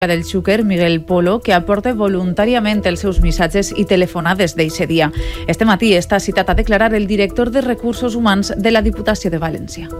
del Xúquer, Miguel Polo, que aporta voluntàriament els seus missatges i telefonades d'eixe dia. Este matí està citat a declarar el director de Recursos Humans de la Diputació de València.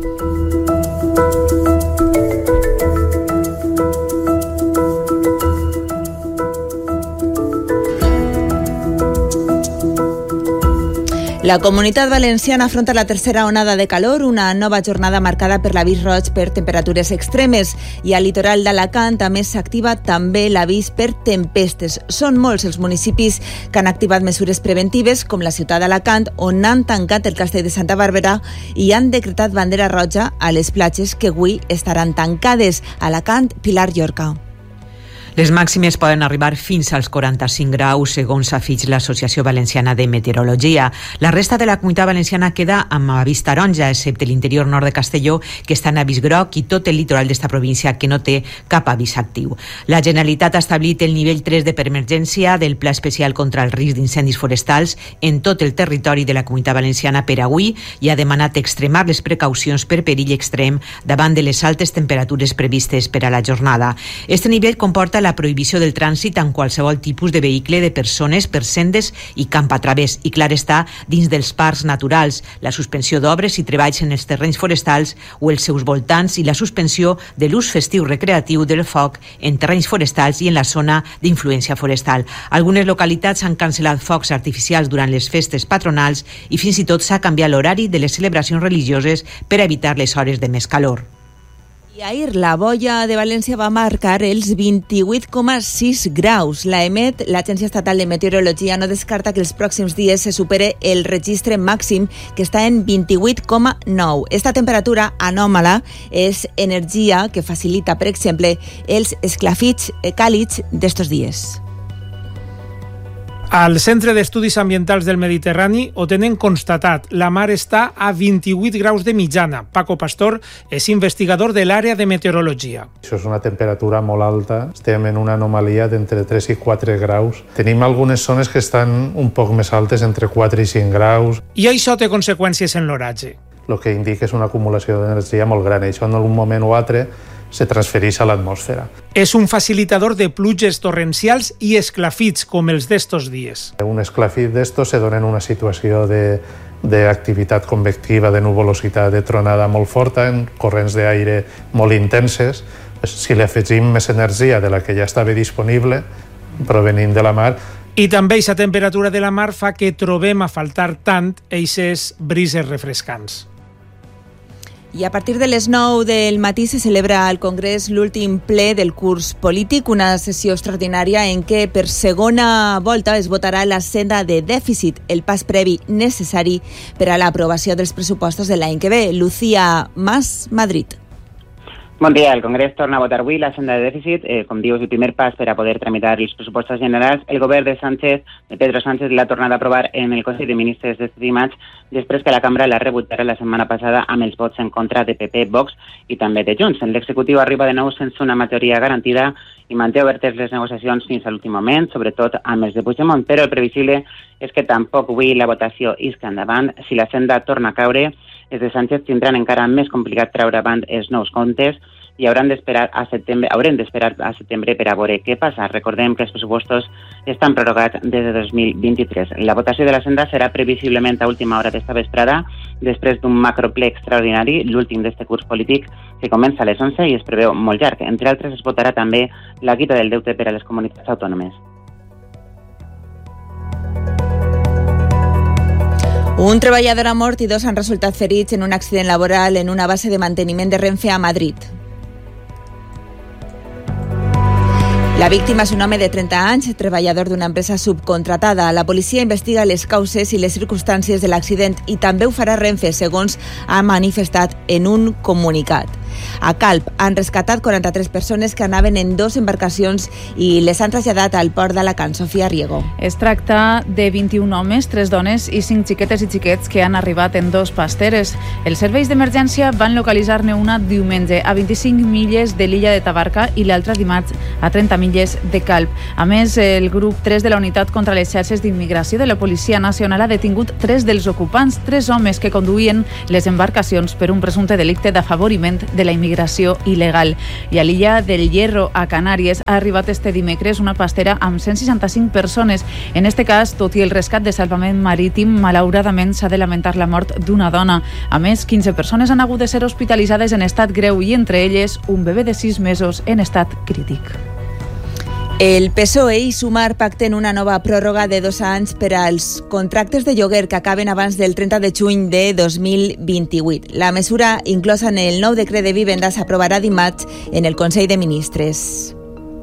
La Comunitat Valenciana afronta la tercera onada de calor, una nova jornada marcada per l'avís roig per temperatures extremes, i al litoral d'Alacant a més s'activa també l'avís per tempestes. Són molts els municipis que han activat mesures preventives, com la ciutat d'Alacant, on han tancat el castell de Santa Bàrbara i han decretat bandera roja a les platges que avui estaran tancades. Alacant, Pilar Llorca. Les màximes poden arribar fins als 45 graus, segons afig l'Associació Valenciana de Meteorologia. La resta de la Comunitat Valenciana queda amb avís taronja, excepte l'interior nord de Castelló, que està en avís groc, i tot el litoral d'esta província, que no té cap avís actiu. La Generalitat ha establit el nivell 3 de preemergència del Pla Especial contra el Risc d'Incendis Forestals en tot el territori de la Comunitat Valenciana per avui i ha demanat extremar les precaucions per perill extrem davant de les altes temperatures previstes per a la jornada. Este nivell comporta la prohibició del trànsit en qualsevol tipus de vehicle de persones per sendes i camp a través, i clar està, dins dels parcs naturals, la suspensió d'obres i treballs en els terrenys forestals o els seus voltants i la suspensió de l'ús festiu recreatiu del foc en terrenys forestals i en la zona d'influència forestal. Algunes localitats han cancel·lat focs artificials durant les festes patronals i fins i tot s'ha canviat l'horari de les celebracions religioses per evitar les hores de més calor. I ahir la boia de València va marcar els 28,6 graus. L'EMET, l'Agència Estatal de Meteorologia, no descarta que els pròxims dies se supere el registre màxim, que està en 28,9. Esta temperatura anòmala és energia que facilita, per exemple, els esclafits càlids d'estos dies. Al Centre d'Estudis Ambientals del Mediterrani ho tenen constatat. La mar està a 28 graus de mitjana. Paco Pastor és investigador de l'àrea de meteorologia. Això és una temperatura molt alta. Estem en una anomalia d'entre 3 i 4 graus. Tenim algunes zones que estan un poc més altes, entre 4 i 5 graus. I això té conseqüències en l'oratge. El que indica és una acumulació d'energia molt gran. Això en algun moment o altre se transfereix a l'atmosfera. És un facilitador de pluges torrencials i esclafits, com els d'estos dies. Un esclafit d'estos se dona en una situació d'activitat convectiva, de nuvolositat, de tronada molt forta, en corrents d'aire molt intenses. Si li afegim més energia de la que ja estava disponible, provenint de la mar. I també aquesta temperatura de la mar fa que trobem a faltar tant eixes brises refrescants. I a partir de les 9 del matí se celebra al Congrés l'últim ple del curs polític, una sessió extraordinària en què per segona volta es votarà la senda de dèficit, el pas previ necessari per a l'aprovació dels pressupostos de l'any que ve. Lucía Mas, Madrid. Bon dia. El Congrés torna a votar avui la senda de dèficit. Com diu, és el primer pas per a poder tramitar els pressupostos generals. El govern de Pedro Sánchez l'ha tornat a aprovar en el Consell de Ministres d'este dimarts, després que la cambra la rebutjara la setmana passada amb els vots en contra de PP, Vox i també de Junts. L'executiu arriba de nou sense una majoria garantida i manté obertes les negociacions fins a l'últim moment, sobretot amb els de Puigdemont, però el previsible és que tampoc avui la votació isca endavant. Si la senda torna a caure, els de Sánchez tindran encara més complicat treure avant els nous comptes i haurem d'esperar a setembre per a veure què passa. Recordem que els pressupostos estan prorrogats des de 2023. La votació de la senda serà previsiblement a última hora d'esta vesprada, després d'un macrople extraordinari, l'últim d'este curs polític, que comença a les 11 i es preveu molt llarg. Entre altres, es votarà també la quita del deute per a les comunitats autònomes. Un treballador ha mort i 2 han resultat ferits en un accident laboral en una base de manteniment de Renfe a Madrid. La víctima és un home de 30 anys, treballador d'una empresa subcontratada. La policia investiga les causes i les circumstàncies de l'accident i també ho farà Renfe, segons ha manifestat en un comunicat. A Calp han rescatat 43 persones que anaven en 2 embarcacions i les han traslladat al port d'Alacant. Sofia Riego. Es tracta de 21 homes, 3 dones i 5 xiquetes i xiquets que han arribat en 2 pasteres. Els serveis d'emergència van localitzar-ne una diumenge a 25 milles de l'illa de Tabarca i l'altra dimarts a 30 milles de Calp. A més, el grup 3 de la Unitat contra les xarxes d'immigració de la Policia Nacional ha detingut 3 dels ocupants, 3 homes que conduïen les embarcacions per un presumpte delicte d'afavoriment de de la immigració il·legal. I a l'illa del Hierro, a Canàries, ha arribat este dimecres una pastera amb 165 persones. En este cas, tot i el rescat de salvament marítim, malauradament s'ha de lamentar la mort d'una dona. A més, 15 persones han hagut de ser hospitalitzades en estat greu i entre elles un bebè de 6 mesos en estat crític. El PSOE i Sumar pacten una nova pròrroga de 2 anys per als contractes de lloguer que acaben abans del 30 de juny de 2028. La mesura inclosa en el nou decret de vivenda s'aprovarà dimarts en el Consell de Ministres.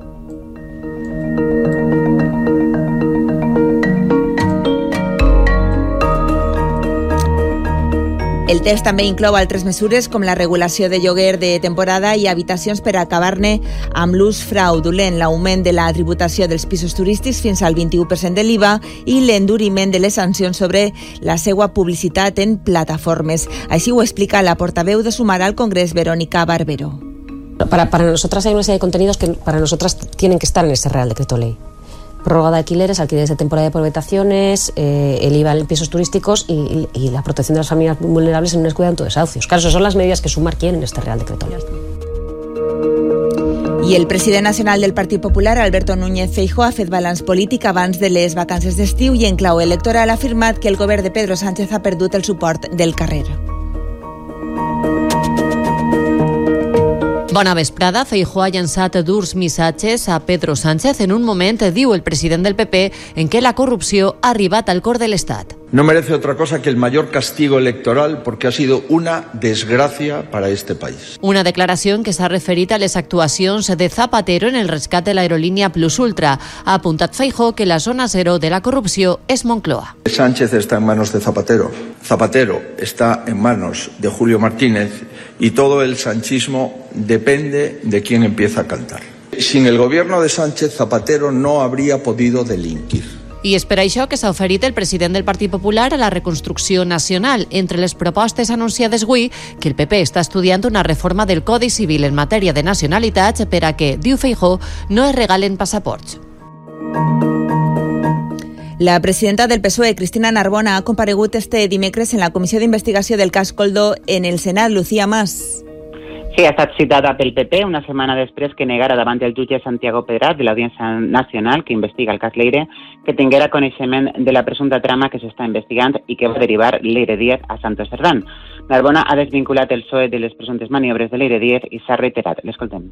El text també inclou altres mesures com la regulació de lloguer de temporada i habitacions per acabar-ne amb l'ús fraudulent, l'augment de la tributació dels pisos turístics fins al 21% de l'IVA i l'enduriment de les sancions sobre la seva publicitat en plataformes. Així ho explica la portaveu de Sumar al Congrés, Verónica Barbero. Para nosotras hay una serie de contenidos que para nosotras tienen que estar en ese Real Decreto Ley. Prórroga de alquileres, alquileres de temporada por habitaciones, el IVA en pisos turísticos y la protección de las familias vulnerables en un escudo de autodesahucios. Claro, esas son las medidas que Sumar quiere en este Real Decreto. I el president nacional del Partit Popular, Alberto Núñez Feijóo, ha fet balanç polític abans de les vacances d'estiu i en clau electoral ha afirmat que el govern de Pedro Sánchez ha perdut el suport del carrer. Bona vesprada. Feijóo ha llançat durs missatges a Pedro Sánchez en un moment, diu el president del PP, en què la corrupció ha arribat al cor de l'Estat. No merece otra cosa que el mayor castigo electoral porque ha sido una desgracia para este país. Una declaració en què s'ha referit a les actuacions de Zapatero en el rescat de l'aerolínia Plus Ultra. Ha apuntat Feijóo que la zona cero de la corrupció és Moncloa. Sánchez está en manos de Zapatero. Zapatero está en manos de Julio Martínez y todo el sanchismo depende de quién empieza a cantar. Sin el gobierno de Sánchez, Zapatero no habría podido delinquir. I és per això que s'ha oferit el president del Partit Popular a la reconstrucció nacional. Entre les propostes anunciades avui, que el PP està estudiant una reforma del Codi Civil en matèria de nacionalitats per a que, diu Feijóo, no es regalen passaports. La presidenta del PSOE, Cristina Narbona, ha comparegut este dimecres en la Comissió d'Investigació del cas Koldo en el Senat. Lucía Mas. Sí, ha estat citada pel PP una setmana després que negara davant el jutge Santiago Pedrat de l'Audiència Nacional que investiga el cas Leire que tinguera coneixement de la presumpta trama que s'està investigant i que va derivar Leire Díez a Santos Cerdán. Narbona ha desvinculat el PSOE de les presumptes maniobres de Leire Díez i s'ha reiterat. L'escoltem.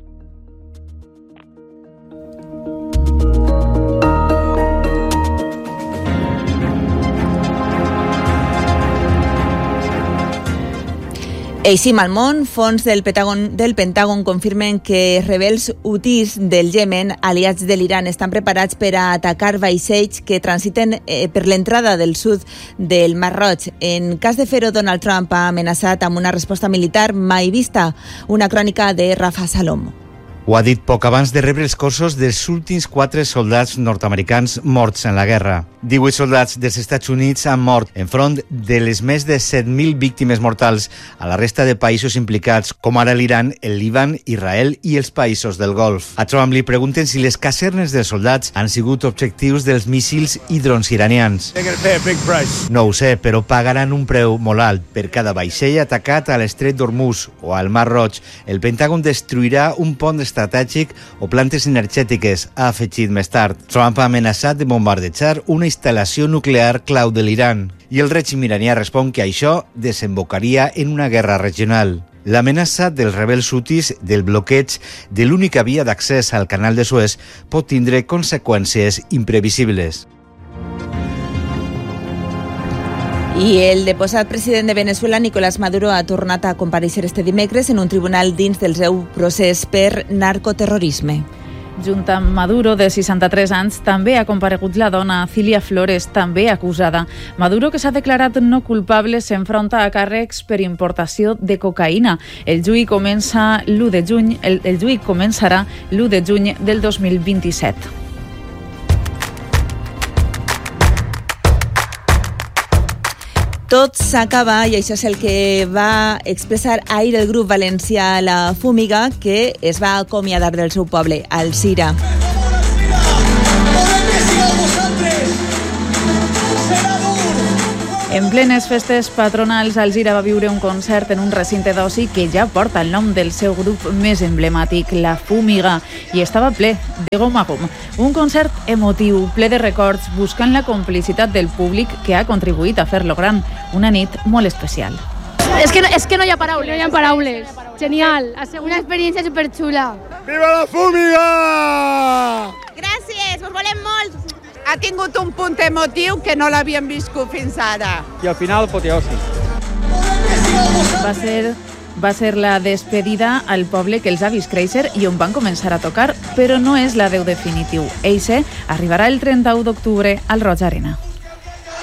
Eixim al món, fons del Pentàgon confirmen que rebels hutis del Iemen, aliats de l'Iran, estan preparats per a atacar vaixells que transiten per l'entrada del sud del Mar Roig. En cas de fer-ho, Donald Trump ha amenaçat amb una resposta militar mai vista. Una crònica de Rafa Salom. Ho ha dit poc abans de rebre els cossos dels últims 4 soldats nord-americans morts en la guerra. 18 soldats dels Estats Units han mort enfront de les més de 7.000 víctimes mortals a la resta de països implicats, com ara l'Iran, el Líban, Israel i els països del Golf. A Trump li pregunten si les casernes dels soldats han sigut objectius dels míssils i drons iranians. No ho sé, però pagaran un preu molt alt per cada vaixell atacat a l'estret d'Hormuz o al Mar Roig. El Pentàgon destruirà un pont estratègic o plantes energètiques, ha afegit més tard. Trump ha amenaçat de bombardejar una instal·lació nuclear clau de l'Iran i el règim iranià respon que això desembocaria en una guerra regional. L'amenaça dels rebels hutis del bloqueig de l'única via d'accés al canal de Suez pot tindre conseqüències imprevisibles. I el deposat president de Venezuela, Nicolás Maduro, ha tornat a comparèixer este dimecres en un tribunal dins del seu procés per narcoterrorisme. Junt amb Maduro, de 63 anys, també ha comparegut la dona Cilia Flores, també acusada. Maduro, que s'ha declarat no culpable, s'enfronta a càrrecs per importació de cocaïna. El juí començarà l'1 de juny del 2027. Tot s'acaba, i això és el que va expressar ahir el grup valencià La Fúmiga, que es va acomiadar del seu poble, Alzira. En plenes festes patronals, Alzira va viure un concert en un recinte d'oci que ja porta el nom del seu grup més emblemàtic, La Fúmiga, i estava ple de gom a gom. Un concert emotiu, ple de records, buscant la complicitat del públic que ha contribuït a fer-lo gran. Una nit molt especial. Es que no hi ha paraules. No hi ha paraules. Genial. Una experiència superxula. Viva la Fúmiga! Gràcies, us volem molt. Ha tingut un punt emotiu que no l'havíem viscut fins ara. I al final, apoteosi. Va ser la despedida al poble que els ha vist créixer i on van començar a tocar, però no és l'adeu definitiu. Eixe arribarà el 31 d'octubre al Roig Arena.